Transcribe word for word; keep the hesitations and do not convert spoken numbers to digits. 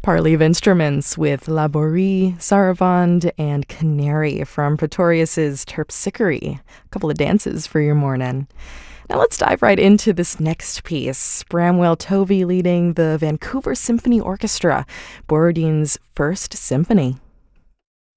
Parley of Instruments with Laborie, Sarabande, and Canary from Pretorius's Terpsichore. A couple of dances for your morning. Now let's dive right into this next piece. Bramwell Tovey leading the Vancouver Symphony Orchestra, Borodin's First Symphony.